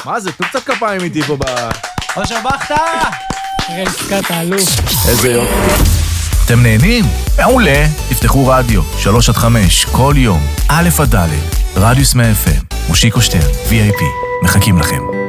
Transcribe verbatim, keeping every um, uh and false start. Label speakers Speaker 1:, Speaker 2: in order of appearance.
Speaker 1: מה זה? תנו קצת כפיים איתי פה ב...
Speaker 2: אושר בכתה!
Speaker 3: רסקת האלוף.
Speaker 1: איזה יום.
Speaker 4: אתם נהנים? מעולה. תפתחו רדיו, שלוש עד חמש, כל יום, א' עד ד', רדיוס מאה אף אם, מושיקו שטרן, וי איי פי, מחכים לכם.